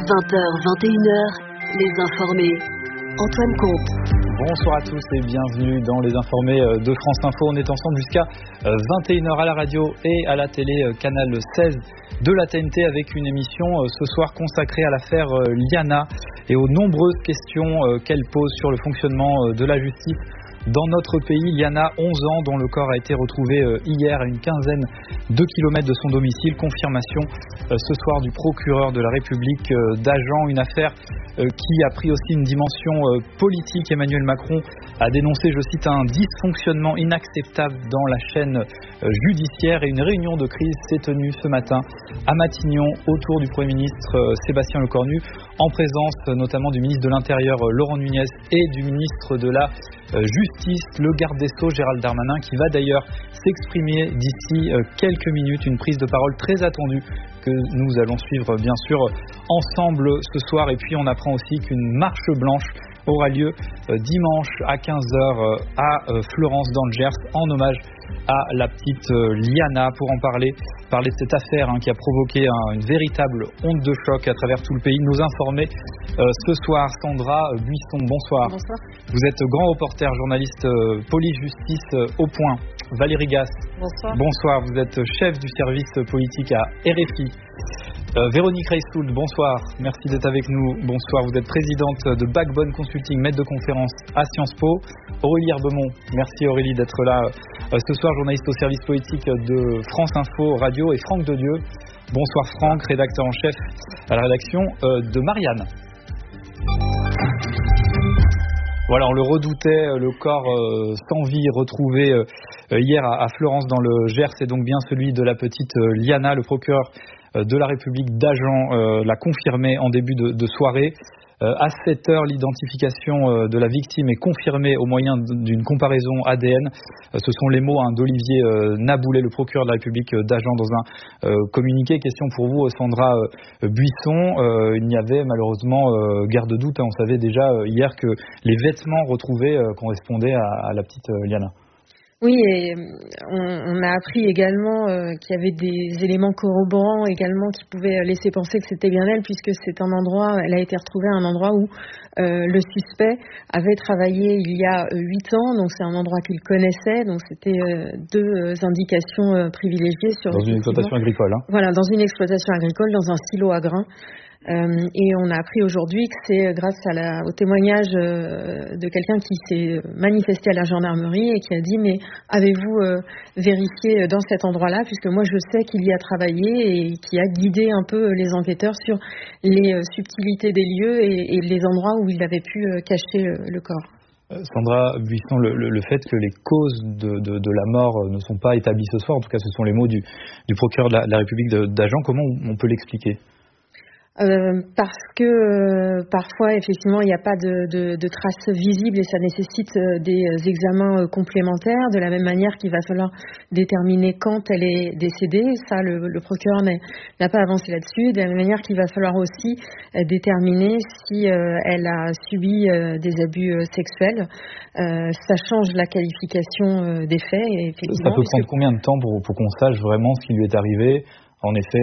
20h, 21h, Les Informés. Antoine Comte. Bonsoir à tous et bienvenue dans Les Informés de France Info. On est ensemble jusqu'à 21h à la radio et à la télé, canal 16 de la TNT, avec une émission ce soir consacrée à l'affaire Liana et aux nombreuses questions qu'elle pose sur le fonctionnement de la justice dans notre pays. Liana, 11 ans, dont le corps a été retrouvé hier à une quinzaine de kilomètres de son domicile. Confirmation ce soir du procureur de la République d'Agen. Une affaire qui a pris aussi une dimension politique. Emmanuel Macron a dénoncé, je cite, un dysfonctionnement inacceptable dans la chaîne judiciaire. Et une réunion de crise s'est tenue ce matin à Matignon autour du Premier ministre Sébastien Lecornu, en présence notamment du ministre de l'Intérieur Laurent Nunez et du ministre de la Justice, le garde des Sceaux Gérald Darmanin, qui va d'ailleurs s'exprimer d'ici quelques minutes. Une prise de parole très attendue que nous allons suivre bien sûr ensemble ce soir. Et puis on apprend aussi qu'une marche blanche aura lieu dimanche à 15h à Fleurance dans le Gers, en hommage à la petite Liana. Pour en parler de cette affaire qui a provoqué une véritable onde de choc à travers tout le pays, nous informer ce soir Sandra Buisson. Bonsoir. Bonsoir. Vous êtes grand reporter, journaliste police-justice au Point. Valérie Gasse. Bonsoir. Bonsoir, vous êtes chef du service politique à RFI. Véronique Reissould, bonsoir, merci d'être avec nous. Bonsoir, vous êtes présidente de Backbone Consulting, maître de conférence à Sciences Po. Aurélie Herbemont, merci Aurélie d'être là ce soir, journaliste au service politique de France Info Radio. Et Franck Dedieu, bonsoir Franck, rédacteur en chef à la rédaction de Marianne. Voilà, on le redoutait, le corps sans vie retrouvé hier à Fleurance dans le Gers, c'est donc bien celui de la petite Liana. Le procureur de la République d'Agen l'a confirmé en début de soirée. À 7h, l'identification de la victime est confirmée au moyen d'une comparaison ADN. Ce sont les mots d'Olivier Naboulet, le procureur de la République d'Agen, dans un communiqué. Question pour vous, Sandra Buisson. Il n'y avait malheureusement guère de doute. On savait déjà hier que les vêtements retrouvés correspondaient à la petite Liana. Oui, et on a appris également qu'il y avait des éléments corroborants également qui pouvaient laisser penser que c'était bien elle, puisque c'est un endroit, elle a été retrouvée à un endroit où le suspect avait travaillé il y a 8 ans, donc c'est un endroit qu'il connaissait, donc c'était deux indications privilégiées sur... Dans une exploitation agricole. Voilà, dans une exploitation agricole, dans un silo à grains. Et on a appris aujourd'hui que c'est grâce au témoignage de quelqu'un qui s'est manifesté à la gendarmerie et qui a dit: mais avez-vous vérifié dans cet endroit-là, puisque moi je sais qu'il y a travaillé, et qui a guidé un peu les enquêteurs sur les subtilités des lieux et les endroits où il avait pu cacher le corps. Sandra Buisson, le fait que les causes de la mort ne sont pas établies ce soir, en tout cas ce sont les mots du procureur de la République d'Agen, comment on peut l'expliquer ? Parce que parfois effectivement il n'y a pas de traces visibles et ça nécessite des examens complémentaires, de la même manière qu'il va falloir déterminer quand elle est décédée. Ça, le procureur n'a pas avancé là-dessus. De la même manière qu'il va falloir aussi déterminer si elle a subi des abus sexuels. Ça change la qualification des faits. Et effectivement, ça peut prendre combien de temps pour qu'on sache vraiment ce qui lui est arrivé ? En effet,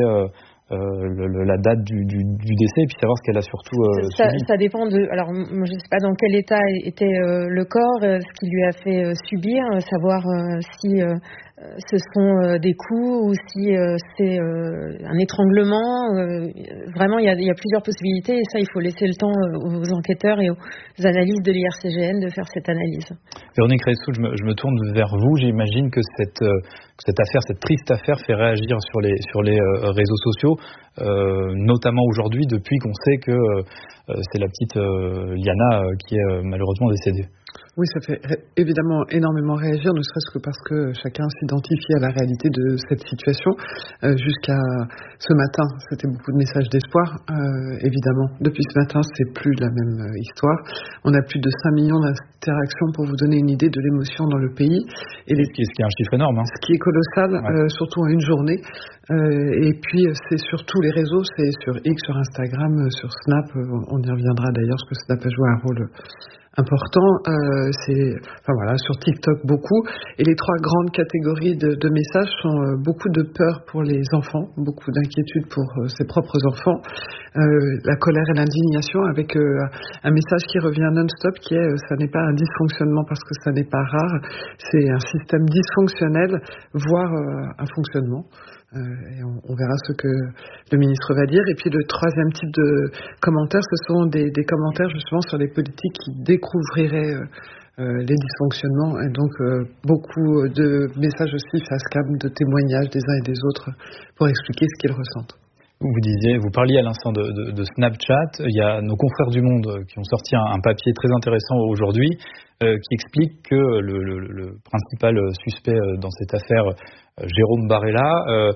la date du décès, et puis savoir ce qu'elle a surtout subi. Ça dépend alors je ne sais pas dans quel état était le corps, ce qui lui a fait subir, savoir si ce sont des coups ou si c'est un étranglement. Vraiment, il y a plusieurs possibilités, et ça, il faut laisser le temps aux enquêteurs et aux analystes de l'IRCGN de faire cette analyse. Véronique Reissould, je me tourne vers vous. J'imagine que cette affaire, cette triste affaire, fait réagir sur les réseaux sociaux, notamment aujourd'hui, depuis qu'on sait que c'est la petite Liana qui est malheureusement décédée. Oui, ça fait évidemment énormément réagir, ne serait-ce que parce que chacun s'identifie à la réalité de cette situation. Jusqu'à ce matin, c'était beaucoup de messages d'espoir. Évidemment, depuis ce matin, c'est plus la même histoire. On a plus de 5 millions d'interactions pour vous donner une idée de l'émotion dans le pays. Ce qui est un chiffre énorme. Ce qui est colossal, ouais. Surtout en une journée. Et puis, c'est sur tous les réseaux, c'est sur X, sur Instagram, sur Snap. On y reviendra d'ailleurs, parce que Snap a joué important, sur TikTok beaucoup. Et les 3 grandes catégories de messages sont beaucoup de peur pour les enfants, beaucoup d'inquiétude pour ses propres enfants, la colère et l'indignation, avec un message qui revient non-stop, qui est ça n'est pas un dysfonctionnement parce que ça n'est pas rare, c'est un système dysfonctionnel, voire un fonctionnement. Et on verra ce que le ministre va dire. Et puis le 3e type de commentaires, ce sont des commentaires justement sur les politiques qui découvriraient les dysfonctionnements, et donc beaucoup de messages aussi face cam, de témoignages des uns et des autres pour expliquer ce qu'ils ressentent. Vous parliez à l'instant de Snapchat. Il y a nos confrères du Monde qui ont sorti un papier très intéressant aujourd'hui qui explique que le principal suspect dans cette affaire, Jérôme Barella,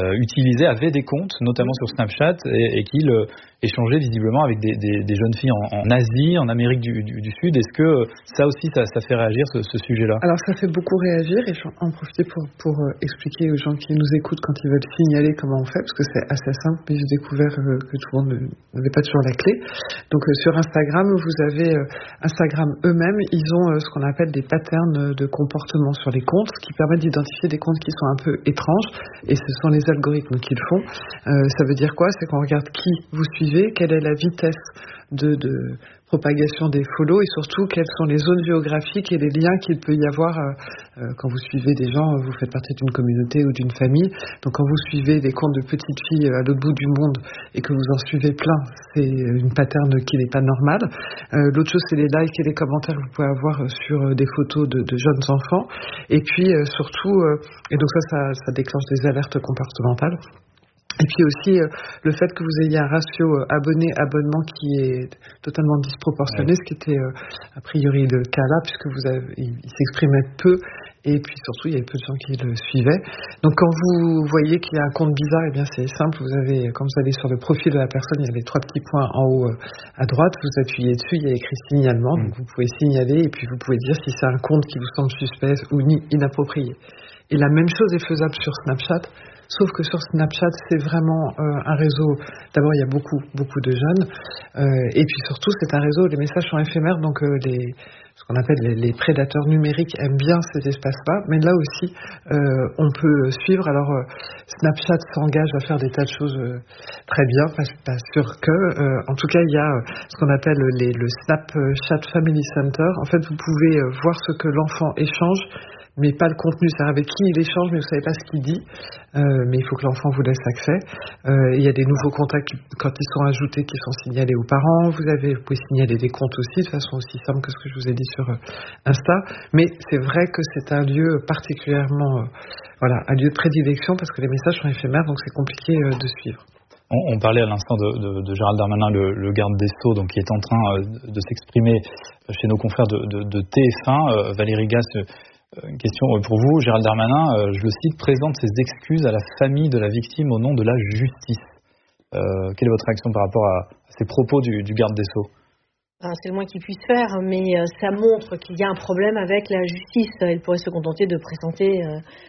avait des comptes, notamment sur Snapchat, et qu'il échangeait visiblement avec des jeunes filles en Asie, en Amérique du Sud. Est-ce que ça aussi, ça fait réagir, ce sujet-là ? Alors ça fait beaucoup réagir, et je vais en profiter pour expliquer aux gens qui nous écoutent quand ils veulent signaler comment on fait, parce que c'est assez simple, mais j'ai découvert que tout le monde n'avait pas toujours la clé. Donc sur Instagram, vous avez Instagram eux-mêmes, ils ont ce qu'on appelle des patterns de comportement sur les comptes, qui permettent d'identifier des comptes qui sont un peu étranges, et ce sont les algorithmes qui le font. Ça veut dire quoi ? C'est qu'on regarde qui vous suivez, quelle est la vitesse de propagation des follow, et surtout quelles sont les zones géographiques et les liens qu'il peut y avoir quand vous suivez des gens, vous faites partie d'une communauté ou d'une famille. Donc quand vous suivez des comptes de petites filles à l'autre bout du monde et que vous en suivez plein, c'est une pattern qui n'est pas normale. L'autre chose, c'est les likes et les commentaires que vous pouvez avoir sur des photos de jeunes enfants. Et puis surtout, et donc ça déclenche des alertes comportementales. Et puis aussi le fait que vous ayez un ratio abonnement qui est totalement disproportionné, ce qui était a priori le cas là, puisque il s'exprimait peu, et puis surtout il y avait peu de gens qui le suivaient. Donc quand vous voyez qu'il y a un compte bizarre, eh bien c'est simple, quand vous allez sur le profil de la personne, il y a les 3 petits points en haut à droite, vous appuyez dessus, il y a écrit signalement, donc vous pouvez signaler, et puis vous pouvez dire si c'est un compte qui vous semble suspect ou inapproprié. Et la même chose est faisable sur Snapchat. Sauf que sur Snapchat, c'est vraiment un réseau. D'abord, il y a beaucoup de jeunes, et puis surtout, c'est un réseau où les messages sont éphémères, donc ce qu'on appelle les prédateurs numériques aiment bien ces espaces-là. Mais là aussi, on peut suivre. Alors, Snapchat s'engage à faire des tas de choses très bien, pas sûr que. En tout cas, il y a ce qu'on appelle le Snapchat Family Center. En fait, vous pouvez voir ce que l'enfant échange, mais pas le contenu, c'est-à-dire avec qui il échange, mais vous ne savez pas ce qu'il dit, mais il faut que l'enfant vous laisse accès. Il y a des nouveaux contacts quand ils sont ajoutés qui sont signalés aux parents, vous pouvez signaler des comptes aussi, de façon aussi simple que ce que je vous ai dit sur Insta, mais c'est vrai que c'est un lieu particulièrement, un lieu de prédilection, parce que les messages sont éphémères, donc c'est compliqué de suivre. On parlait à l'instant de Gérald Darmanin, le garde des Sceaux, donc qui est en train de s'exprimer chez nos confrères de TF1. Valérie Gas, une question pour vous. Gérald Darmanin, je le cite, présente ses excuses à la famille de la victime au nom de la justice. Quelle est votre réaction par rapport à ces propos du garde des Sceaux ? C'est le moins qu'il puisse faire, mais ça montre qu'il y a un problème avec la justice. Il pourrait se contenter de présenter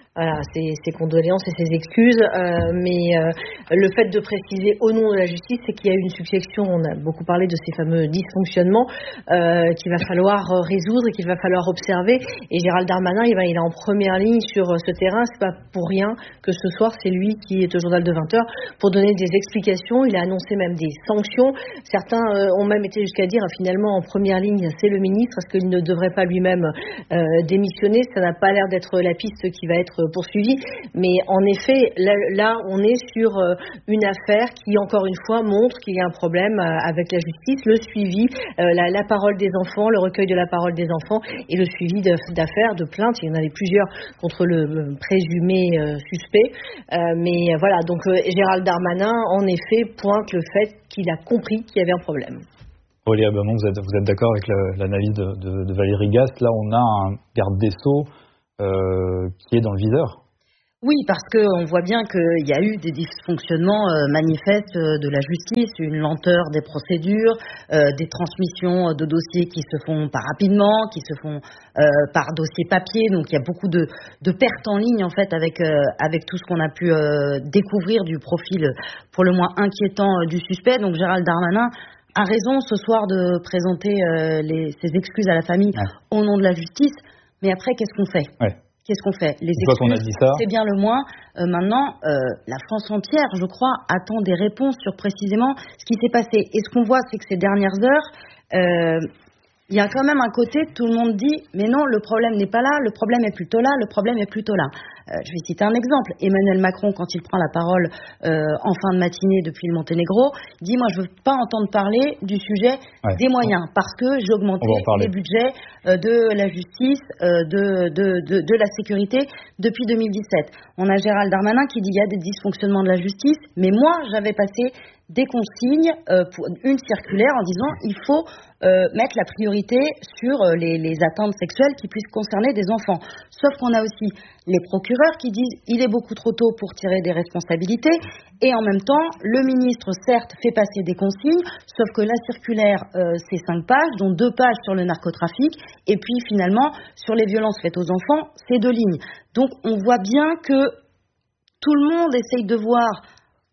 ses condoléances et ses excuses, mais le fait de préciser au nom de la justice, c'est qu'il y a eu une succession. On a beaucoup parlé de ces fameux dysfonctionnements qu'il va falloir résoudre et qu'il va falloir observer. Et Gérald Darmanin, il est en première ligne sur ce terrain. C'est pas pour rien que ce soir, c'est lui qui est au journal de 20h pour donner des explications. Il a annoncé même des sanctions. Certains ont même été jusqu'à dire finalement en première ligne, c'est le ministre. Est-ce qu'il ne devrait pas lui-même démissionner ? Ça n'a pas l'air d'être la piste qui va être poursuivie. Mais en effet, là on est sur une affaire qui, encore une fois, montre qu'il y a un problème avec la justice, le suivi, la parole des enfants, le recueil de la parole des enfants et le suivi d'affaires, de plaintes. Il y en avait plusieurs contre le présumé suspect. Mais voilà, donc Gérald Darmanin, en effet, pointe le fait qu'il a compris qu'il y avait un problème. Aurélie Abamon, vous êtes d'accord avec l'analyse de Valérie Gas ? Là, on a un garde des Sceaux qui est dans le viseur. Oui, parce qu'on voit bien qu'il y a eu des dysfonctionnements manifestes de la justice, une lenteur des procédures, des transmissions de dossiers qui se font pas rapidement, qui se font par dossier papier. Donc il y a beaucoup de pertes en ligne en fait avec tout ce qu'on a pu découvrir du profil pour le moins inquiétant du suspect. Donc Gérald Darmanin a raison ce soir de présenter ses excuses à la famille au nom de la justice. Mais après, qu'est-ce qu'on fait ? Qu'est-ce qu'on fait ? Les excuses, c'est bien le moins. Maintenant, la France entière, je crois, attend des réponses sur précisément ce qui s'est passé. Et ce qu'on voit, c'est que ces dernières heures, il y a quand même un côté, tout le monde dit, mais non, le problème n'est pas là, le problème est plutôt là, le problème est plutôt là. Je vais citer un exemple. Emmanuel Macron, quand il prend la parole en fin de matinée depuis le Monténégro, dit, moi, je ne veux pas entendre parler du sujet des moyens, parce que j'ai augmenté les budgets de la justice, de la sécurité depuis 2017. On a Gérald Darmanin qui dit, il y a des dysfonctionnements de la justice, mais moi, j'avais passé des consignes, pour une circulaire en disant il faut mettre la priorité sur les atteintes sexuelles qui puissent concerner des enfants. Sauf qu'on a aussi les procureurs qui disent il est beaucoup trop tôt pour tirer des responsabilités, et en même temps le ministre certes fait passer des consignes, sauf que la circulaire c'est 5 pages, dont 2 pages sur le narcotrafic, et puis finalement sur les violences faites aux enfants c'est 2 lignes. Donc on voit bien que tout le monde essaye de voir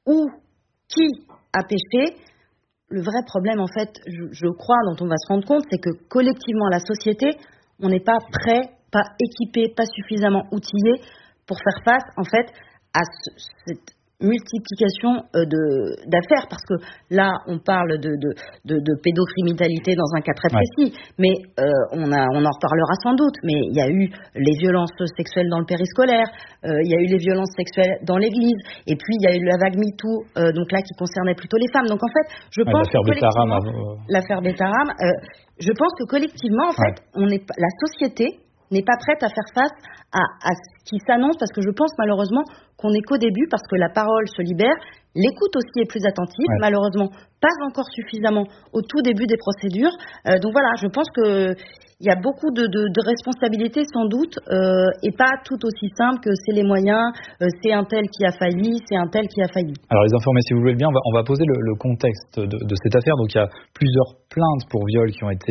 qui a péché. Le vrai problème, en fait, je crois, dont on va se rendre compte, c'est que collectivement, la société, on n'est pas prêt, pas équipé, pas suffisamment outillé pour faire face, en fait, à cette multiplication d'affaires, parce que là, on parle de pédocriminalité dans un cas très précis, mais on en reparlera sans doute, mais il y a eu les violences sexuelles dans le périscolaire, il y a eu les violences sexuelles dans l'église, et puis il y a eu la vague MeToo, donc là, qui concernait plutôt les femmes. Donc en fait, je pense que collectivement, l'affaire Betaram, je pense que collectivement, en fait, la société n'est pas prête à faire face à ce qui s'annonce, parce que je pense malheureusement qu'on n'est qu'au début, parce que la parole se libère, l'écoute aussi est plus attentive, malheureusement pas encore suffisamment au tout début des procédures. Donc voilà, je pense qu'il y a beaucoup de responsabilités sans doute, et pas tout aussi simple que c'est les moyens, c'est un tel qui a failli, c'est un tel qui a failli. Alors les informés, si vous voulez bien, on va poser le contexte de cette affaire. Donc il y a plusieurs plaintes pour viol qui ont été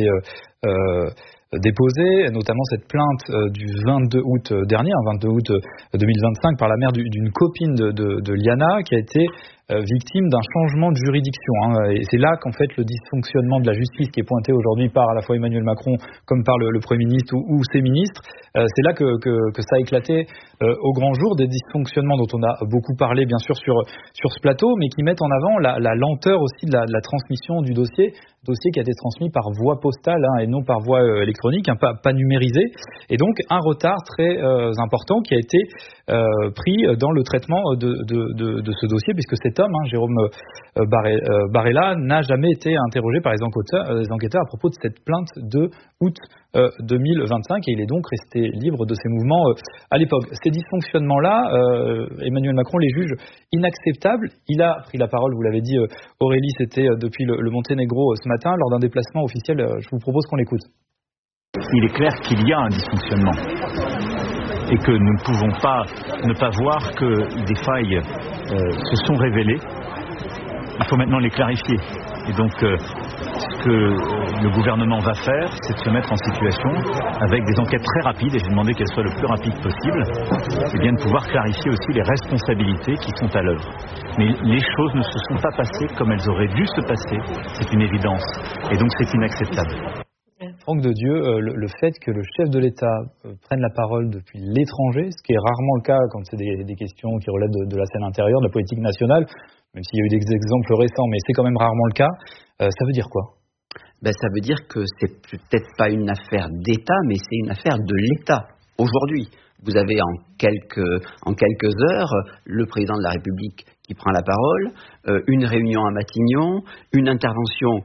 déposée, notamment cette plainte du 22 août dernier, 22 août 2025, par la mère d'une copine de Liana, qui a été victime d'un changement de juridiction. Et c'est là qu'en fait le dysfonctionnement de la justice, qui est pointé aujourd'hui par à la fois Emmanuel Macron comme par le Premier ministre ou ses ministres, c'est là que ça a éclaté au grand jour, des dysfonctionnements dont on a beaucoup parlé bien sûr sur ce plateau, mais qui mettent en avant la lenteur aussi de la transmission du dossier qui a été transmis par voie postale et non par voie électronique, pas numérisé, et donc un retard très important qui a été pris dans le traitement de ce dossier, puisque cet homme, Jérôme Barella, n'a jamais été interrogé par les enquêteurs à propos de cette plainte de août 2025, et il est donc resté libre de ses mouvements à l'époque. Ces dysfonctionnements-là, Emmanuel Macron les juge inacceptables. Il a pris la parole, vous l'avez dit Aurélie, c'était depuis le Monténégro ce matin, lors d'un déplacement officiel. Je vous propose qu'on l'écoute. Il est clair qu'il y a un dysfonctionnement et que nous ne pouvons pas ne pas voir que des failles se sont révélées. Il faut maintenant les clarifier. Et donc, ce que le gouvernement va faire, c'est de se mettre en situation, avec des enquêtes très rapides, et j'ai demandé qu'elles soient le plus rapides possible, et bien de pouvoir clarifier aussi les responsabilités qui sont à l'œuvre. Mais les choses ne se sont pas passées comme elles auraient dû se passer, c'est une évidence, et donc c'est inacceptable. Franck Dedieu, le fait que le chef de l'État prenne la parole depuis l'étranger, ce qui est rarement le cas quand c'est des questions qui relèvent de la scène intérieure, de la politique nationale, même s'il y a eu des exemples récents, mais c'est quand même rarement le cas, ça veut dire quoi ? Ça veut dire que c'est peut-être pas une affaire d'État, mais c'est une affaire de l'État. Aujourd'hui, vous avez en quelques heures le président de la République qui prend la parole, une réunion à Matignon, une intervention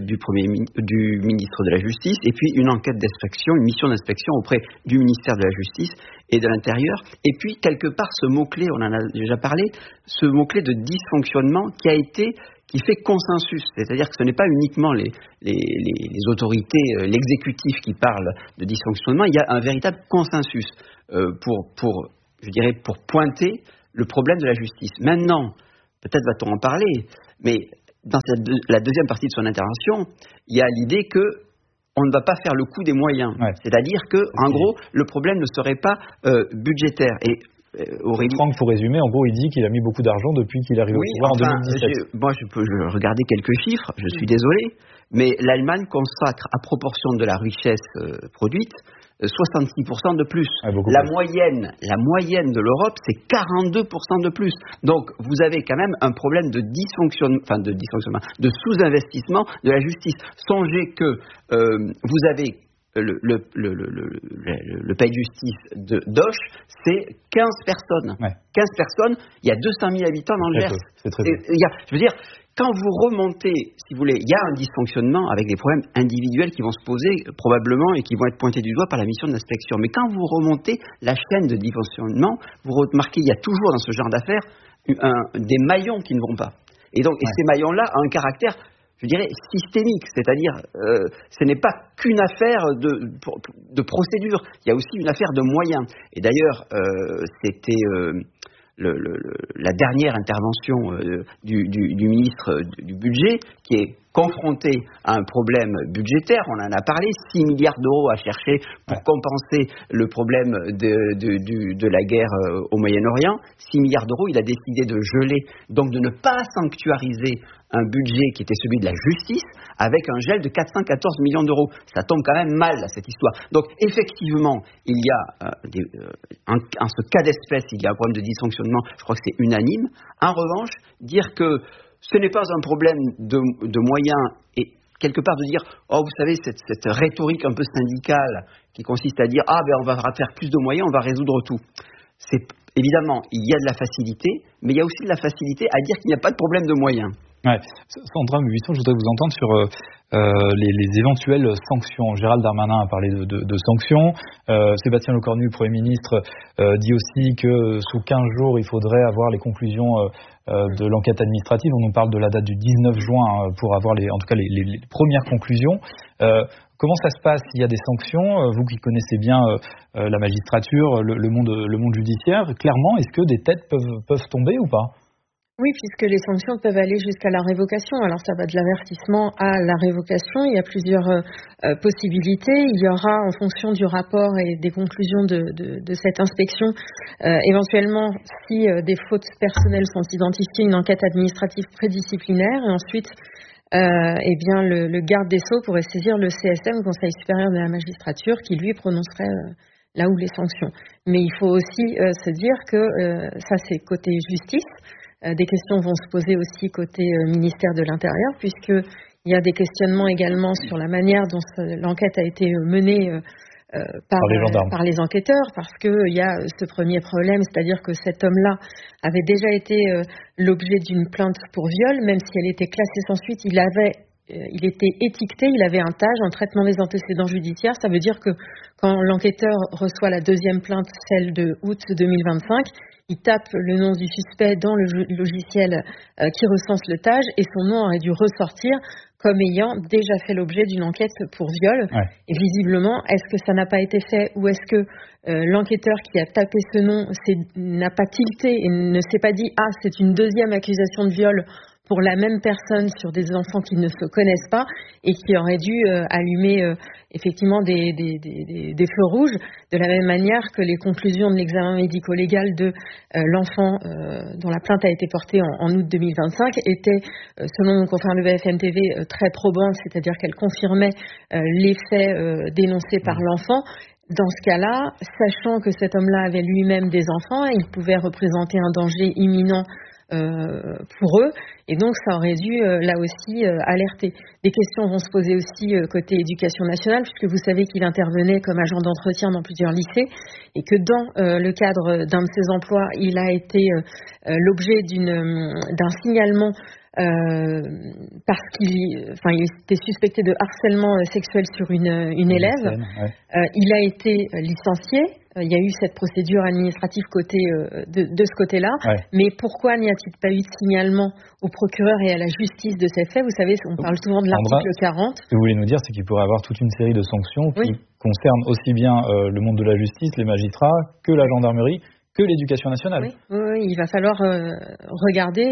du ministre de la Justice, et puis une enquête d'inspection, une mission d'inspection auprès du ministère de la Justice et de l'Intérieur. Et puis, quelque part, ce mot-clé, on en a déjà parlé, ce mot-clé de dysfonctionnement qui fait consensus. C'est-à-dire que ce n'est pas uniquement les autorités, l'exécutif qui parle de dysfonctionnement, il y a un véritable consensus pour pointer le problème de la justice. Maintenant, peut-être va-t-on en parler, mais dans la deuxième partie de son intervention, il y a l'idée qu'on ne va pas faire le coût des moyens. Ouais. C'est-à-dire que, en gros, le problème ne serait pas budgétaire. Et Aurélie. Franck, pour résumer, en gros, il dit qu'il a mis beaucoup d'argent depuis qu'il est arrivé au pouvoir en 2017. Moi, je peux regarder quelques chiffres, je suis désolé, mais l'Allemagne consacre à proportion de la richesse produite 66% de plus. La moyenne de l'Europe, c'est 42% de plus. Donc, vous avez quand même un problème de de sous-investissement de la justice. Songez que vous avez le palais de justice de Doche, c'est 15 personnes. 15 personnes, il y a 200 000 habitants dans le Gers. Je veux dire, quand vous remontez, si vous voulez, il y a un dysfonctionnement avec des problèmes individuels qui vont se poser probablement et qui vont être pointés du doigt par la mission d'inspection. Mais quand vous remontez la chaîne de dysfonctionnement, vous remarquez, il y a toujours dans ce genre d'affaires des maillons qui ne vont pas. Et ces maillons-là ont un caractère, je dirais, systémique, c'est-à-dire ce n'est pas qu'une affaire de procédure, il y a aussi une affaire de moyens. Et d'ailleurs, c'était la dernière intervention du ministre du Budget qui est confronté à un problème budgétaire, on en a parlé, 6 milliards d'euros à chercher pour compenser le problème de la guerre au Moyen-Orient. 6 milliards d'euros, il a décidé de geler, donc de ne pas sanctuariser un budget qui était celui de la justice avec un gel de 414 millions d'euros. Ça tombe quand même mal, cette histoire. Donc, effectivement, il y a, en ce cas d'espèce, il y a un problème de dysfonctionnement, je crois que c'est unanime. En revanche, dire que ce n'est pas un problème de moyens et quelque part de dire, oh, vous savez, cette rhétorique un peu syndicale qui consiste à dire, on va faire plus de moyens, on va résoudre tout. C'est évidemment, il y a de la facilité, mais il y a aussi de la facilité à dire qu'il n'y a pas de problème de moyens. Sandra Buisson, je voudrais vous entendre sur les éventuelles sanctions. Gérald Darmanin a parlé de sanctions. Sébastien Lecornu, Premier ministre, dit aussi que sous 15 jours, il faudrait avoir les conclusions de l'enquête administrative. On nous parle de la date du 19 juin pour avoir les premières conclusions. Comment ça se passe s'il y a des sanctions? Vous qui connaissez bien la magistrature, le monde judiciaire, clairement, est-ce que des têtes peuvent tomber ou pas? Oui, puisque les sanctions peuvent aller jusqu'à la révocation. Alors ça va de l'avertissement à la révocation. Il y a plusieurs possibilités. Il y aura, en fonction du rapport et des conclusions de cette inspection, éventuellement, si des fautes personnelles sont identifiées, une enquête administrative prédisciplinaire. Et ensuite, le garde des Sceaux pourrait saisir le CSM, Conseil supérieur de la magistrature, qui lui prononcerait là où les sanctions. Mais il faut aussi se dire que ça, c'est côté justice. Des questions vont se poser aussi côté ministère de l'Intérieur, puisqu'il y a des questionnements également sur la manière dont l'enquête a été menée par les enquêteurs, parce qu'il y a ce premier problème, c'est-à-dire que cet homme-là avait déjà été l'objet d'une plainte pour viol, même si elle était classée sans suite, il était étiqueté, il avait un TAJ, un traitement des antécédents judiciaires. Ça veut dire que quand l'enquêteur reçoit la deuxième plainte, celle de août 2025, il tape le nom du suspect dans le logiciel qui recense le TAJ et son nom aurait dû ressortir comme ayant déjà fait l'objet d'une enquête pour viol. Et visiblement, est-ce que ça n'a pas été fait ou est-ce que l'enquêteur qui a tapé ce nom n'a pas tilté et ne s'est pas dit « Ah, c'est une deuxième accusation de viol » pour la même personne sur des enfants qui ne se connaissent pas et qui aurait dû allumer effectivement des feux rouges, de la même manière que les conclusions de l'examen médico-légal de l'enfant dont la plainte a été portée en août 2025 étaient, selon mon confrère le BFM TV, très probantes, c'est-à-dire qu'elles confirmaient les faits dénoncés par l'enfant. Dans ce cas-là, sachant que cet homme-là avait lui-même des enfants, il pouvait représenter un danger imminent pour eux, et donc ça aurait dû là aussi alerter. Des questions vont se poser aussi côté éducation nationale, puisque vous savez qu'il intervenait comme agent d'entretien dans plusieurs lycéés et que dans le cadre d'un de ses emplois, il a été l'objet d'un signalement parce qu'il était suspecté de harcèlement sexuel sur une élève. Il a été licencié. Il y a eu cette procédure administrative de ce côté-là. Mais pourquoi n'y a-t-il pas eu de signalement au procureur et à la justice de ces faits? Vous savez, on parle souvent de l'article 40. Ce que vous voulez nous dire, c'est qu'il pourrait y avoir toute une série de sanctions qui concernent aussi bien le monde de la justice, les magistrats, que la gendarmerie, que l'éducation nationale. Oui, il va falloir regarder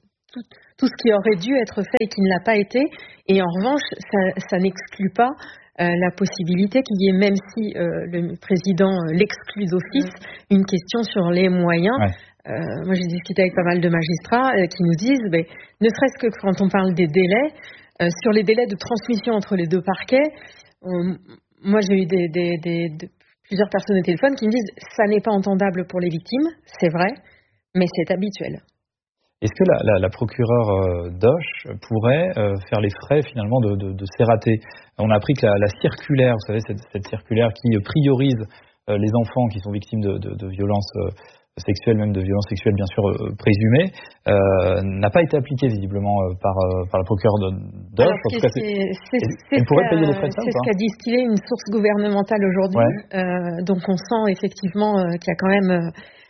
tout ce qui aurait dû être fait et qui ne l'a pas été. Et en revanche, ça n'exclut pas la possibilité qu'il y ait, même si le président l'exclut d'office, une question sur les moyens. Moi, j'ai discuté avec pas mal de magistrats qui nous disent, ne serait-ce que quand on parle des délais, sur les délais de transmission entre les deux parquets, moi, j'ai eu plusieurs personnes au téléphone qui me disent ça n'est pas entendable pour les victimes, c'est vrai, mais c'est habituel. Est-ce que la procureure Doche pourrait faire les frais finalement de ces ratés? On a appris que la circulaire, vous savez, cette circulaire qui priorise les enfants qui sont victimes de violences sexuelles, même de violences sexuelles bien sûr présumées, n'a pas été appliquée visiblement par la procureure Doche. En tout cas, elle pourrait payer les frais de ça. C'est ce qu'a distillé une source gouvernementale aujourd'hui. Donc on sent effectivement qu'il y a quand même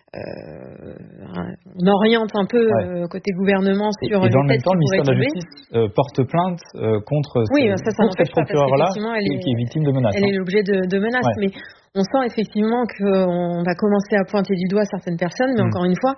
on oriente un peu côté gouvernement sur et dans le les même temps, le ministère de la Justice porte plainte contre cette procureure-là qui est victime de menaces. Elle est l'objet de menaces, mais on sent effectivement qu'on va commencer à pointer du doigt certaines personnes, mais encore une fois,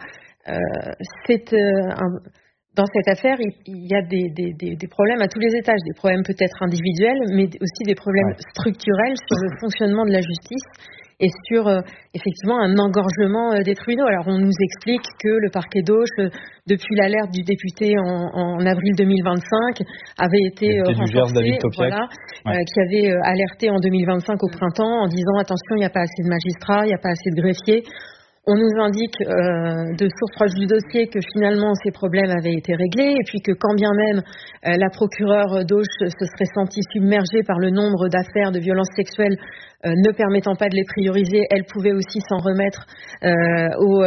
dans cette affaire, il y a des problèmes à tous les étages, des problèmes peut-être individuels, mais aussi des problèmes structurels sur le fonctionnement de la justice et sur effectivement un engorgement des tribunaux. Alors on nous explique que le parquet d'Auch, depuis l'alerte du député en avril 2025, avait été renforcé, qui avait alerté en 2025 au printemps en disant attention, il n'y a pas assez de magistrats, il n'y a pas assez de greffiers. On nous indique de sources proches du dossier que finalement ces problèmes avaient été réglés et puis que quand bien même la procureure d'Auch se serait sentie submergée par le nombre d'affaires de violences sexuelles ne permettant pas de les prioriser, elle pouvait aussi s'en remettre au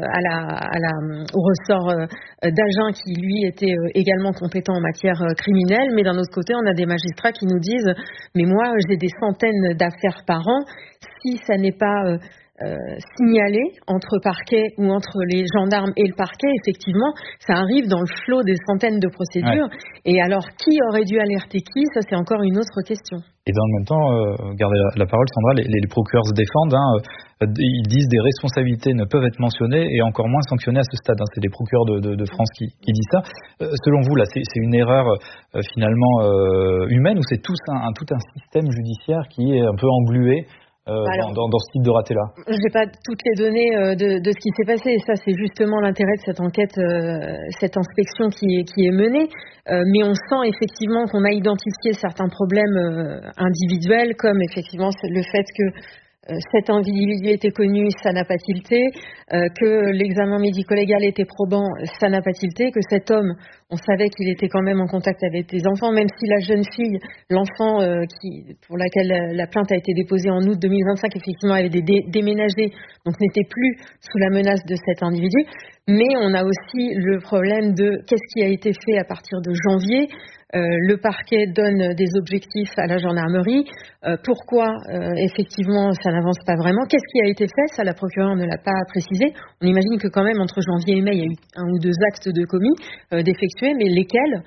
ressort d'Agen qui lui était également compétent en matière criminelle. Mais d'un autre côté, on a des magistrats qui nous disent mais moi j'ai des centaines d'affaires par an, si ça n'est pas signalé entre parquets ou entre les gendarmes et le parquet, effectivement, ça arrive dans le flot des centaines de procédures. Et alors, qui aurait dû alerter qui? Ça, c'est encore une autre question. Et dans le même temps, gardez la parole, Sandra, les procureurs se défendent. Ils disent des responsabilités ne peuvent être mentionnées et encore moins sanctionnées à ce stade. C'est des procureurs de France qui disent ça. Selon vous, là, c'est une erreur finalement humaine ou c'est tout un système judiciaire qui est un peu englué dans ce type de raté-là? Je n'ai pas toutes les données de ce qui s'est passé. Et ça, c'est justement l'intérêt de cette enquête, cette inspection qui est menée. Mais on sent effectivement qu'on a identifié certains problèmes individuels, comme effectivement le fait que cet individu était connu, ça n'a pas tilté, que l'examen médico-légal était probant, ça n'a pas tilté, que cet homme, on savait qu'il était quand même en contact avec des enfants, même si la jeune fille, l'enfant pour laquelle la plainte a été déposée en août 2025, effectivement avait déménagé, donc n'était plus sous la menace de cet individu. Mais on a aussi le problème de qu'est-ce qui a été fait à partir de janvier. Le parquet donne des objectifs à la gendarmerie. Pourquoi effectivement ça n'avance pas vraiment? Qu'est-ce qui a été fait? Ça, la procureure ne l'a pas précisé. On imagine que quand même entre janvier et mai, il y a eu 1 ou 2 actes de commis d'effectuer, mais lesquels?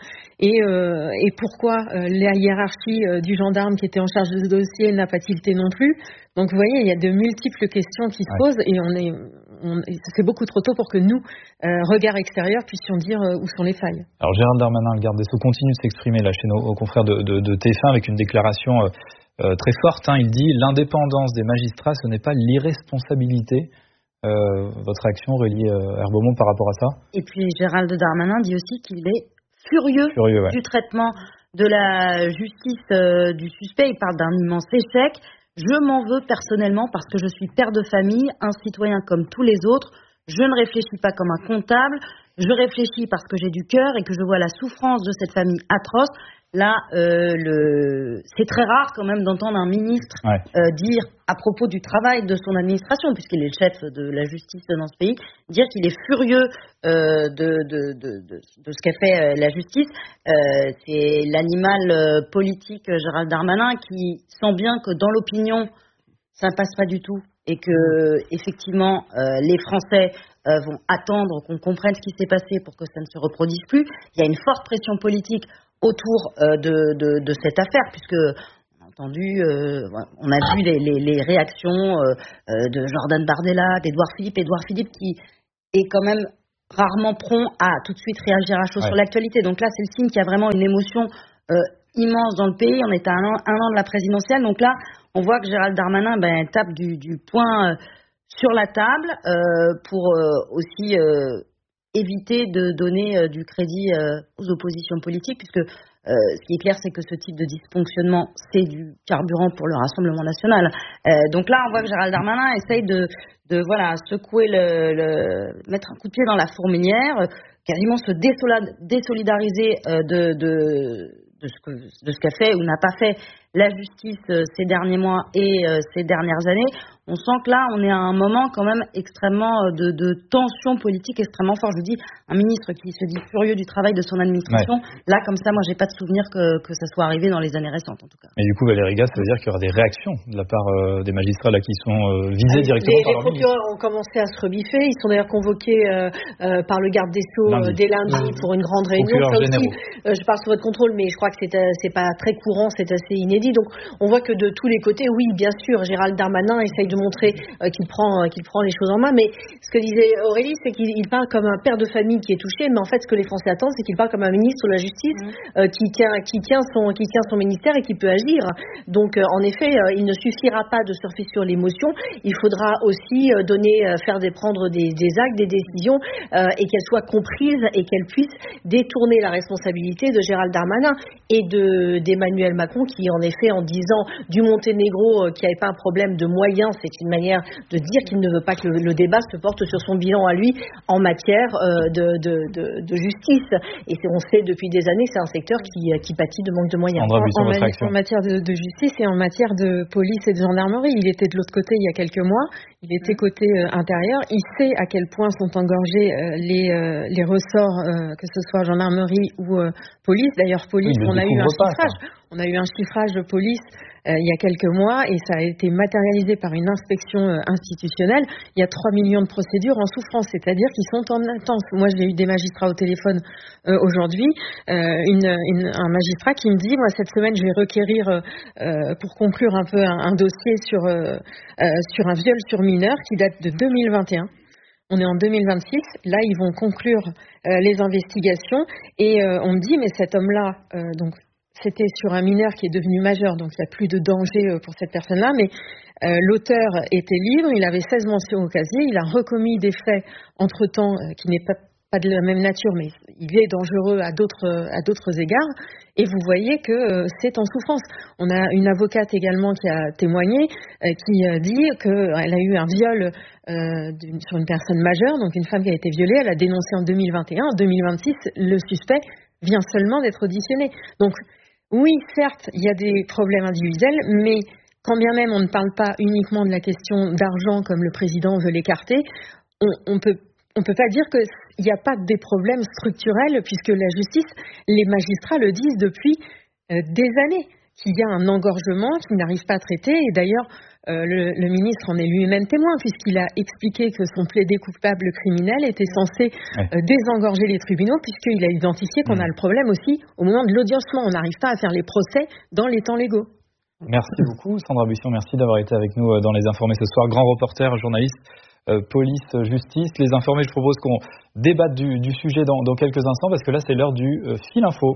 Et pourquoi la hiérarchie du gendarme qui était en charge de ce dossier n'a pas tilté non plus? Donc vous voyez, il y a de multiples questions qui se posent et c'est beaucoup trop tôt pour que nous, regard extérieur, puissions dire où sont les failles. Alors Gérald Darmanin, le garde des Sceaux, continue de s'exprimer là chez nos confrères de TF1 avec une déclaration très forte. Il dit « L'indépendance des magistrats, ce n'est pas l'irresponsabilité ». Votre réaction, Aurélie Herbaumont, par rapport à ça? Et puis Gérald Darmanin dit aussi qu'il est furieux du traitement de la justice du suspect. Il parle d'un immense échec. Je m'en veux personnellement parce que je suis père de famille, un citoyen comme tous les autres. Je ne réfléchis pas comme un comptable. Je réfléchis parce que j'ai du cœur et que je vois la souffrance de cette famille atroce. Là, c'est très rare quand même d'entendre un ministre dire à propos du travail de son administration, puisqu'il est le chef de la justice dans ce pays, dire qu'il est furieux de ce qu'a fait la justice. C'est l'animal politique Gérald Darmanin qui sent bien que dans l'opinion, ça ne passe pas du tout et que effectivement les Français vont attendre qu'on comprenne ce qui s'est passé pour que ça ne se reproduise plus. Il y a une forte pression politique autour de cette affaire, puisque on a vu les réactions de Jordan Bardella, d'Édouard Philippe qui est quand même rarement prompt à tout de suite réagir à chaud sur l'actualité. Donc là, c'est le signe qu'il y a vraiment une émotion immense dans le pays. On est à un an de la présidentielle. Donc là, on voit que Gérald Darmanin tape du poing sur la table pour aussi éviter de donner du crédit aux oppositions politiques, puisque ce qui est clair, c'est que ce type de dysfonctionnement, c'est du carburant pour le Rassemblement national. Donc là, on voit que Gérald Darmanin essaye de secouer mettre un coup de pied dans la fourmilière, quasiment se désolidariser de ce qu'a fait ou n'a pas fait la justice ces derniers mois et ces dernières années. On sent que là, on est à un moment quand même extrêmement de tension politique extrêmement fort. Je vous dis, un ministre qui se dit furieux du travail de son administration, là, comme ça, moi, j'ai pas de souvenir que ça soit arrivé dans les années récentes, en tout cas. Mais du coup, Valérie Gasse, ça veut dire qu'il y aura des réactions de la part des magistrats là qui sont visés directement par leur ministre. Les procureurs ont commencé à se rebiffer. Ils sont d'ailleurs convoqués par le garde des Sceaux dès lundi pour une grande réunion. Je parle sous votre contrôle, mais je crois que c'est pas très courant, c'est assez inédit. Donc, on voit que de tous les côtés, oui, bien sûr, Gérald Darmanin essaye de montrer qu'il prend les choses en main. Mais ce que disait Aurélie, c'est qu'il parle comme un père de famille qui est touché. Mais en fait, ce que les Français attendent, c'est qu'il parle comme un ministre de la Justice qui tient son ministère et qui peut agir. Donc, en effet, il ne suffira pas de surfer sur l'émotion. Il faudra aussi prendre des actes, des décisions et qu'elles soient comprises et qu'elles puissent détourner la responsabilité de Gérald Darmanin et d'Emmanuel Macron, qui en effet, en disant du Monténégro qu'il n'y avait pas un problème de moyens, c'est une manière de dire qu'il ne veut pas que le débat se porte sur son bilan à lui en matière de justice. Et on sait depuis des années que c'est un secteur qui pâtit de manque de moyens. En matière de justice et en matière de police et de gendarmerie. Il était de l'autre côté il y a quelques mois, il était côté intérieur. Il sait à quel point sont engorgés les ressorts, que ce soit gendarmerie ou police. D'ailleurs, police, on a eu un chiffrage de police il y a quelques mois et ça a été matérialisé par une inspection institutionnelle. Il y a 3 millions de procédures en souffrance, c'est-à-dire qu'ils sont en attente. Moi, j'ai eu des magistrats au téléphone aujourd'hui, un magistrat qui me dit, moi, cette semaine, je vais requérir pour conclure un peu un dossier sur un viol sur mineur qui date de 2021. On est en 2026, là ils vont conclure les investigations et on me dit mais cet homme-là, donc c'était sur un mineur qui est devenu majeur, donc il n'y a plus de danger pour cette personne-là, mais l'auteur était libre, il avait 16 mentions au casier, il a recommis des faits entre-temps qui n'est pas de la même nature, mais il est dangereux à d'autres égards. Et vous voyez que c'est en souffrance. On a une avocate également qui a témoigné, qui dit qu'elle a eu un viol sur une personne majeure, donc une femme qui a été violée. Elle a dénoncé en 2021. En 2026, le suspect vient seulement d'être auditionné. Donc oui, certes, il y a des problèmes individuels, mais quand bien même on ne parle pas uniquement de la question d'argent comme le président veut l'écarter, on peut pas dire qu'il n'y a pas des problèmes structurels, puisque la justice, les magistrats le disent depuis des années, qu'il y a un engorgement qu'ils n'arrivent pas à traiter. Et d'ailleurs, le ministre en est lui-même témoin, puisqu'il a expliqué que son plaidé coupable criminel était censé désengorger les tribunaux, puisqu'il a identifié qu'on a le problème aussi au moment de l'audiencement. On n'arrive pas à faire les procès dans les temps légaux. Merci beaucoup, Sandra Buisson. Merci d'avoir été avec nous dans Les Informés ce soir. Grand reporter, journaliste. Police, justice, Les Informés, je propose qu'on débatte du sujet dans quelques instants parce que là c'est l'heure du fil info.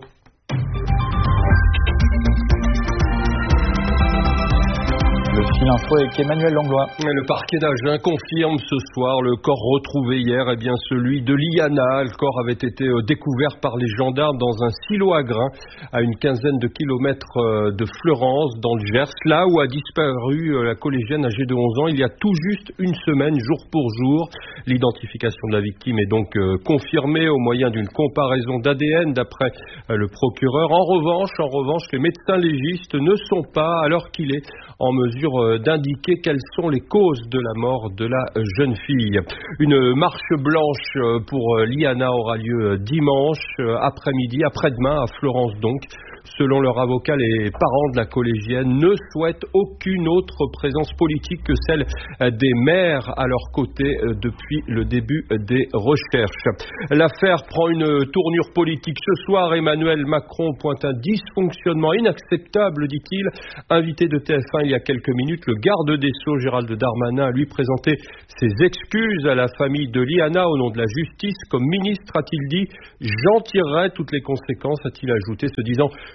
Le fil info avec Emmanuel Langlois. Le parquet d'Agen confirme ce soir le corps retrouvé hier, celui de Liana. Le corps avait été découvert par les gendarmes dans un silo à grains à une quinzaine de kilomètres de Fleurance, dans le Gers, là où a disparu la collégienne âgée de 11 ans il y a tout juste une semaine, jour pour jour. L'identification de la victime est donc confirmée au moyen d'une comparaison d'ADN d'après le procureur. En revanche, les médecins légistes ne sont pas, à l'heure qu'il est, en mesure d'indiquer quelles sont les causes de la mort de la jeune fille. Une marche blanche pour Liana aura lieu dimanche après-demain à Fleurance donc. Selon leur avocat, les parents de la collégienne ne souhaitent aucune autre présence politique que celle des maires à leur côté depuis le début des recherches. L'affaire prend une tournure politique. Ce soir, Emmanuel Macron pointe un dysfonctionnement inacceptable, dit-il. Invité de TF1 il y a quelques minutes, le garde des Sceaux, Gérald Darmanin, a lui présenté ses excuses à la famille de Liana au nom de la justice. Comme ministre, a-t-il dit, j'en tirerai toutes les conséquences, a-t-il ajouté, se disant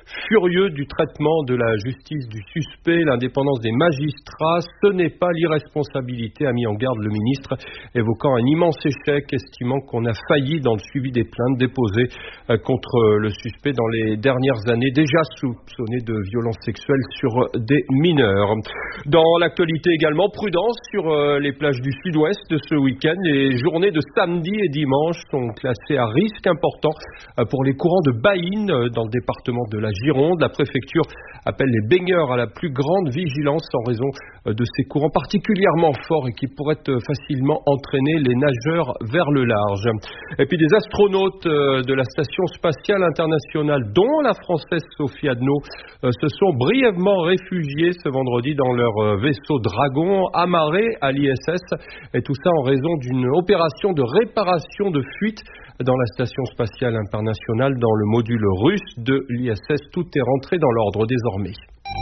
furieux du traitement de la justice du suspect, l'indépendance des magistrats, ce n'est pas l'irresponsabilité, a mis en garde le ministre, évoquant un immense échec, estimant qu'on a failli dans le suivi des plaintes déposées contre le suspect dans les dernières années, déjà soupçonné de violences sexuelles sur des mineurs. Dans l'actualité également, prudence sur les plages du sud-ouest de ce week-end. Les journées de samedi et dimanche sont classées à risque important pour les courants de baïnes dans le département de la Gironde. La préfecture appelle les baigneurs à la plus grande vigilance en raison de ces courants particulièrement forts et qui pourraient facilement entraîner les nageurs vers le large. Et puis des astronautes de la Station spatiale internationale, dont la Française Sophie Adno, se sont brièvement réfugiés ce vendredi dans leur vaisseau Dragon, amarré à l'ISS, et tout ça en raison d'une opération de réparation de fuite dans la Station spatiale internationale dans le module russe de l'ISS. Tout est rentré dans l'ordre désormais.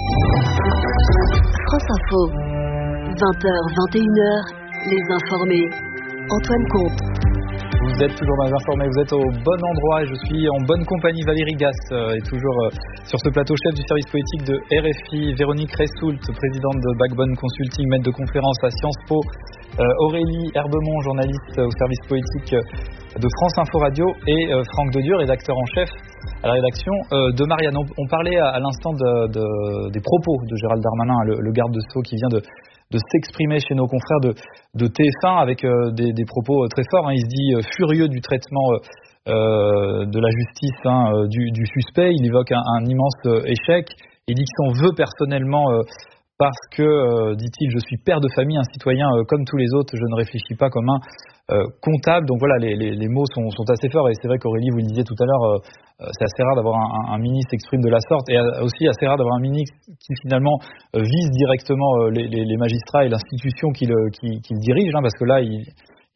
France Info, 20h, 21h, les informés. Antoine Comte. Vous êtes toujours dans les informés, vous êtes au bon endroit et je suis en bonne compagnie. Valérie Gasse est toujours sur ce plateau, chef du service politique de RFI, Véronique Ressoult, présidente de Backbone Consulting, maître de conférence à Sciences Po, Aurélie Herbemont, journaliste au service politique de France Info Radio, et Franck Dedieu, rédacteur en chef à la rédaction de Marianne. On parlait à l'instant des propos de Gérald Darmanin, le garde de Sceaux, qui vient de s'exprimer chez nos confrères de TF1 avec des propos très forts. Il se dit furieux du traitement de la justice du suspect. Il évoque un immense échec. Il dit qu'il s'en veut personnellement parce que, dit-il, je suis père de famille, un citoyen comme tous les autres, je ne réfléchis pas comme un comptable. Donc voilà, les mots sont assez forts, et c'est vrai qu'Aurélie, vous le disiez tout à l'heure, c'est assez rare d'avoir un ministre s'exprime de la sorte, et aussi assez rare d'avoir un ministre qui finalement vise directement les magistrats et l'institution qu'il dirige, parce que là, il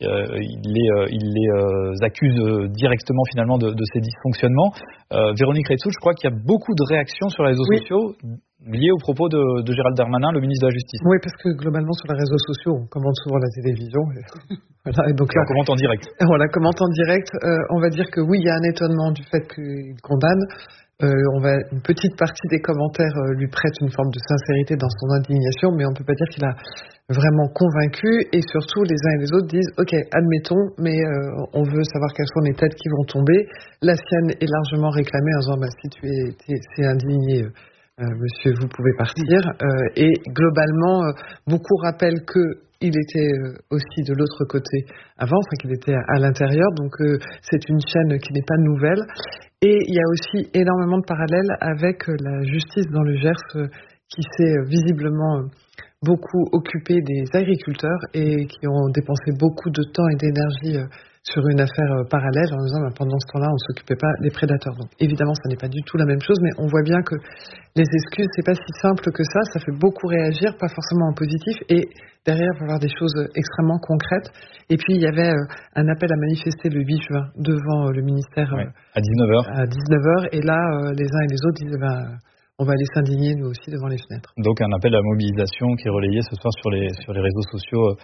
les accuse directement finalement de ces dysfonctionnements. Véronique Ressoult, je crois qu'il y a beaucoup de réactions sur les réseaux sociaux liées aux propos de Gérald Darmanin, le ministre de la Justice. Oui, parce que globalement sur les réseaux sociaux, on commente souvent la télévision. Voilà, et donc là, on commente en direct. Voilà, commente en direct. On va dire que oui, il y a un étonnement du fait qu'il condamne. Une petite partie des commentaires lui prête une forme de sincérité dans son indignation, mais on ne peut pas dire qu'il a vraiment convaincu, et surtout les uns et les autres disent ok, admettons, mais on veut savoir quelles sont les têtes qui vont tomber. La sienne est largement réclamée en disant si tu es indigné, monsieur, vous pouvez partir. Et globalement, beaucoup rappellent qu'il était aussi de l'autre côté avant, qu'il était à l'intérieur, donc c'est une chaîne qui n'est pas nouvelle. Et il y a aussi énormément de parallèles avec la justice dans le Gers, qui s'est visiblement beaucoup occupée des agriculteurs et qui ont dépensé beaucoup de temps et d'énergie sur une affaire parallèle en disant pendant ce temps-là on ne s'occupait pas des prédateurs. Donc évidemment ça n'est pas du tout la même chose, mais on voit bien que les excuses c'est pas si simple que ça fait beaucoup réagir, pas forcément en positif, et derrière il va y avoir des choses extrêmement concrètes. Et puis il y avait un appel à manifester le 8 juin devant le ministère à 19h. À 19h, et là les uns et les autres disent on va aller s'indigner nous aussi devant les fenêtres. Donc un appel à mobilisation qui est relayé ce soir sur les réseaux sociaux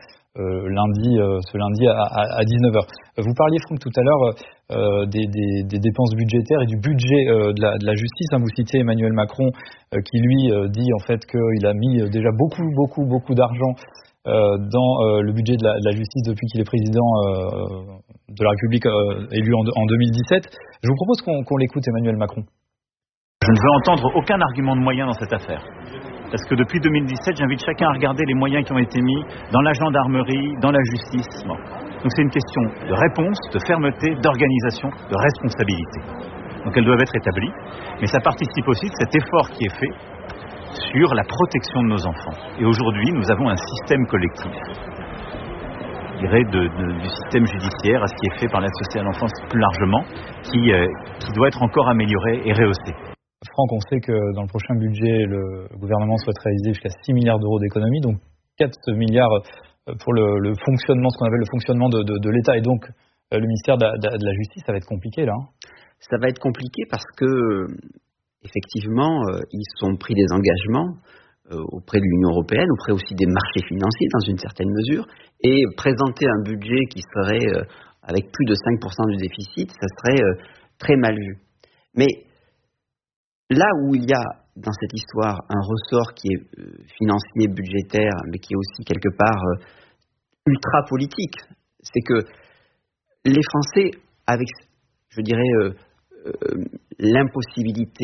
ce lundi à 19h. Vous parliez, Franck, tout à l'heure des dépenses budgétaires et du budget de la justice. Vous citiez Emmanuel Macron qui lui dit en fait qu'il a mis déjà beaucoup d'argent dans le budget de la justice depuis qu'il est président de la République élu en 2017. Je vous propose qu'on l'écoute, Emmanuel Macron. Je ne veux entendre aucun argument de moyens dans cette affaire. Parce que depuis 2017, j'invite chacun à regarder les moyens qui ont été mis dans la gendarmerie, dans la justice. Bon. Donc c'est une question de réponse, de fermeté, d'organisation, de responsabilité. Donc elles doivent être établies. Mais ça participe aussi de cet effort qui est fait sur la protection de nos enfants. Et aujourd'hui, nous avons un système collectif, je dirais, du système judiciaire à ce qui est fait par l'aide sociale à l'enfance plus largement, qui doit être encore amélioré et rehaussé. Franck, on sait que dans le prochain budget, le gouvernement souhaite réaliser jusqu'à 6 milliards d'euros d'économies, donc 4 milliards pour le fonctionnement, ce qu'on appelle le fonctionnement de l'État, et donc le ministère de la Justice. Ça va être compliqué là. Ça va être compliqué parce que, effectivement, ils sont pris des engagements auprès de l'Union européenne, auprès aussi des marchés financiers dans une certaine mesure, et présenter un budget qui serait avec plus de 5% du déficit, ça serait très mal vu. Mais là où il y a dans cette histoire un ressort qui est financier, budgétaire, mais qui est aussi quelque part ultra politique, c'est que les Français, avec, je dirais, l'impossibilité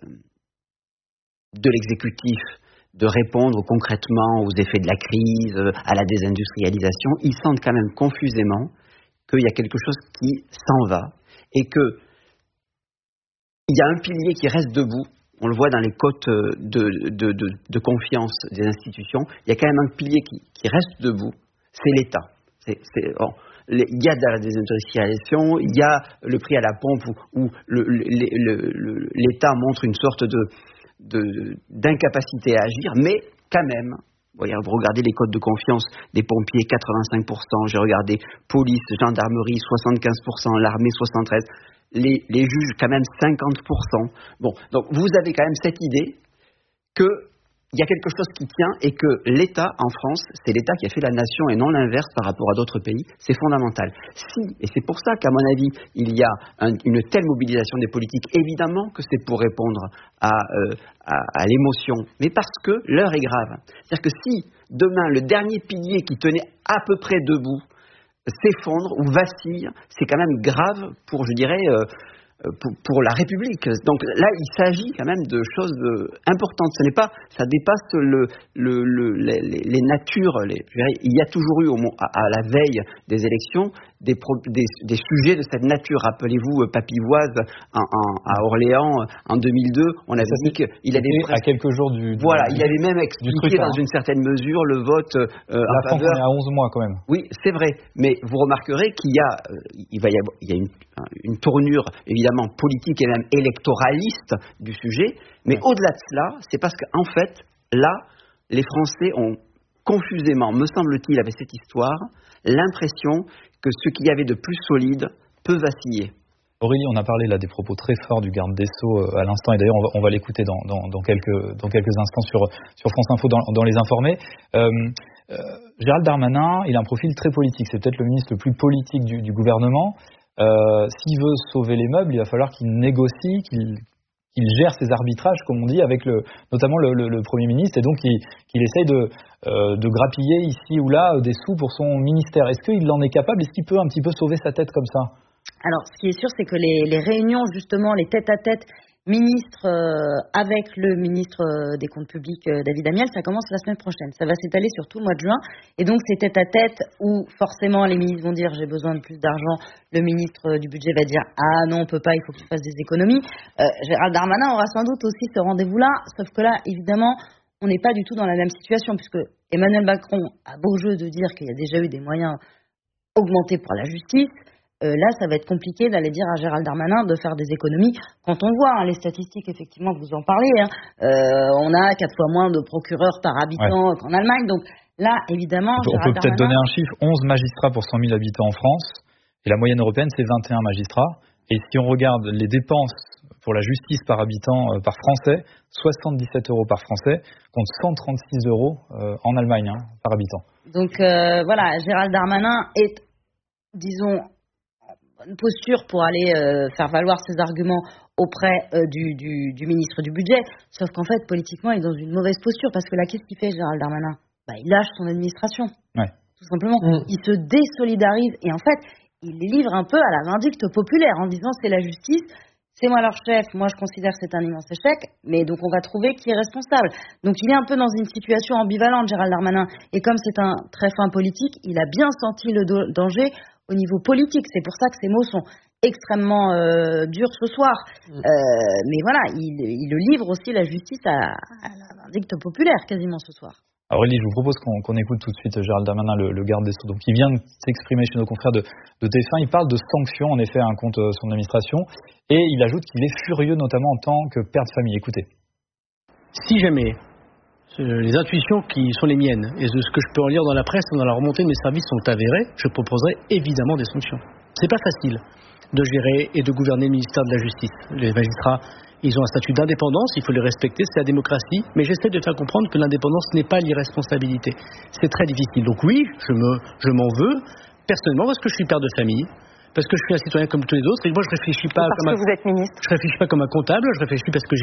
de l'exécutif de répondre concrètement aux effets de la crise, à la désindustrialisation, ils sentent quand même confusément qu'il y a quelque chose qui s'en va et que il y a un pilier qui reste debout. On le voit dans les cotes de confiance des institutions. Il y a quand même un pilier qui reste debout, c'est l'État. Il y a de la désindustrialisation, il y a le prix à la pompe où l'État montre une sorte d'incapacité à agir, mais quand même, vous regardez les cotes de confiance des pompiers, 85%, j'ai regardé police, gendarmerie, 75%, l'armée, 73%, les juges, quand même 50%. Bon, donc vous avez quand même cette idée qu'il y a quelque chose qui tient et que l'État en France, c'est l'État qui a fait la nation et non l'inverse par rapport à d'autres pays, c'est fondamental. Et c'est pour ça qu'à mon avis, il y a une telle mobilisation des politiques, évidemment que c'est pour répondre à l'émotion, mais parce que l'heure est grave. C'est-à-dire que si demain le dernier pilier qui tenait à peu près debout s'effondre ou vacille, c'est quand même grave pour, je dirais, pour la République. Donc là, il s'agit quand même de choses importantes. Ça dépasse les natures. Il y a toujours eu, à la veille des élections, des sujets de cette nature. Rappelez-vous, Papivoise à Orléans en 2002, on avait dit qu'il avait à quelques jours il avait même expliqué dans une certaine mesure le vote en faveur. On est à 11 mois quand même. Oui, c'est vrai. Mais vous remarquerez qu'il y a une tournure évidemment politique et même électoraliste du sujet, mais au-delà de cela, c'est parce qu'en fait, là, les Français ont confusément, me semble-t-il, avec cette histoire, l'impression que ce qu'il y avait de plus solide peut vaciller. Aurélie, on a parlé là des propos très forts du garde des Sceaux à l'instant, et d'ailleurs on va l'écouter dans quelques instants sur France Info dans Les Informés. Gérald Darmanin, il a un profil très politique, c'est peut-être le ministre le plus politique du gouvernement. S'il veut sauver les meubles, il va falloir qu'il négocie, qu'il gère ses arbitrages, comme on dit, avec notamment le Premier ministre, et donc qu'il essaye de grappiller ici ou là des sous pour son ministère. Est-ce qu'il en est capable? Est-ce qu'il peut un petit peu sauver sa tête comme ça? Alors, ce qui est sûr, c'est que les réunions, justement, les tête-à-tête ministre avec le ministre des Comptes Publics, David Amiel, ça commence la semaine prochaine. Ça va s'étaler sur tout le mois de juin. Et donc, c'est tête-à-tête où, forcément, les ministres vont dire « j'ai besoin de plus d'argent ». Le ministre du Budget va dire « ah non, on peut pas, il faut que tu fasses des économies ». Gérald Darmanin aura sans doute aussi ce rendez-vous-là, sauf que là, évidemment, on n'est pas du tout dans la même situation, puisque Emmanuel Macron a beau jeu de dire qu'il y a déjà eu des moyens augmentés pour la justice. Là, ça va être compliqué d'aller dire à Gérald Darmanin de faire des économies. Quand on voit les statistiques, effectivement, que vous en parlez, on a 4 fois moins de procureurs par habitant qu'en Allemagne. Donc là, évidemment, on peut peut-être donner un chiffre, 11 magistrats pour 100 000 habitants en France, et la moyenne européenne, c'est 21 magistrats. Et si on regarde les dépenses pour la justice par habitant par Français, 77 € par Français, contre 136 € en Allemagne par habitant. Donc voilà, Gérald Darmanin est, disons, une posture pour aller faire valoir ses arguments auprès du ministre du Budget, sauf qu'en fait, politiquement, il est dans une mauvaise posture, parce que là, qu'est-ce qu'il fait, Gérald Darmanin? Il lâche son administration, tout simplement. Il se désolidarise, et en fait, il les livre un peu à la vindicte populaire, en disant c'est la justice, c'est moi leur chef, moi je considère que c'est un immense échec, mais donc on va trouver qui est responsable. Donc il est un peu dans une situation ambivalente, Gérald Darmanin, et comme c'est un très fin politique, il a bien senti le danger au niveau politique. C'est pour ça que ces mots sont extrêmement durs ce soir. Mais voilà, il livre aussi la justice à la vindicte populaire quasiment ce soir. Aurélie, je vous propose qu'on écoute tout de suite Gérald Darmanin, le garde des Sceaux. Donc, il vient de s'exprimer chez nos confrères de TF1. Il parle de sanctions, en effet, contre son administration. Et il ajoute qu'il est furieux, notamment en tant que père de famille. Écoutez. Si jamais les intuitions qui sont les miennes et de ce que je peux en lire dans la presse ou dans la remontée de mes services sont avérées, je proposerai évidemment des sanctions. C'est pas facile de gérer et de gouverner le ministère de la Justice. Les magistrats, ils ont un statut d'indépendance, il faut les respecter, c'est la démocratie, mais j'essaie de faire comprendre que l'indépendance n'est pas l'irresponsabilité. C'est très difficile. Donc oui, je m'en veux, personnellement, parce que je suis père de famille, parce que je suis un citoyen comme tous les autres, et moi je réfléchis pas parce que vous êtes ministre. Je réfléchis pas comme un comptable, je réfléchis parce que j'ai